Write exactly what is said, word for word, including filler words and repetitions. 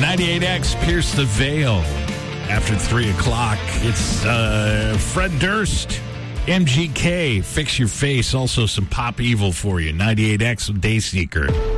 ninety-eight X, Pierce the Veil. After three o'clock, it's uh, Fred Durst, M G K, Fix Your Face. Also some Pop Evil for you. ninety-eight X with Day Sneaker.